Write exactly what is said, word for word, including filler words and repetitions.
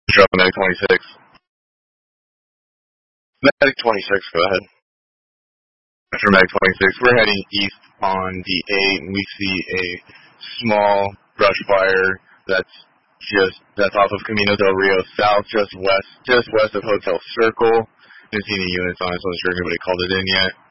Drop Medic twenty-six. Medic twenty-six, go ahead. After Medic twenty-six, we're heading east on the eight, and we see a small brush fire that's just, that's off of Camino del Rio South, just west, just west of Hotel Circle. Didn't see any units on it, so I'm not sure if anybody called it in yet.